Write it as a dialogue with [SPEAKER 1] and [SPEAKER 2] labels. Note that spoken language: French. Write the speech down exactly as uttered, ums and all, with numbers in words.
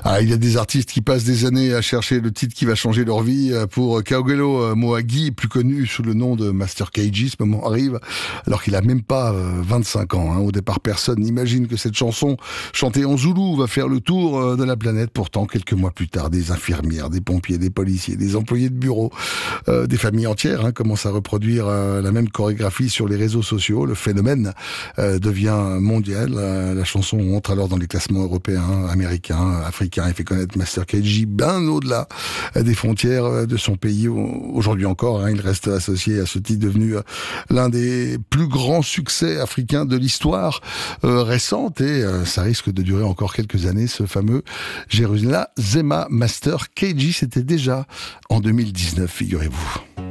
[SPEAKER 1] Ah, il y a des artistes qui passent des années à chercher le titre qui va changer leur vie. Pour Kaogelo Moagi, plus connu sous le nom de Master K G, ce moment arrive alors qu'il a même pas vingt-cinq ans. Hein. Au départ, personne n'imagine que cette chanson chantée en zoulou va faire le tour de la planète. Pourtant, quelques mois plus tard, des infirmières, des pompiers, des policiers, des employés de bureau, euh, des familles entières hein, commencent à reproduire euh, la même chorégraphie sur les réseaux sociaux. Le phénomène euh, devient mondial. Euh, la chanson entre alors dans les classements européens, américains, africains et fait connaître Master K G bien au-delà des frontières de son pays. Aujourd'hui encore, hein, il reste associé à ce titre devenu l'un des plus grands succès africains de l'histoire euh, récente et euh, ça risque de durer encore quelques années, ce fameux Jérusalem Zema Master K G. C'était déjà en deux mille dix-neuf, figurez-vous.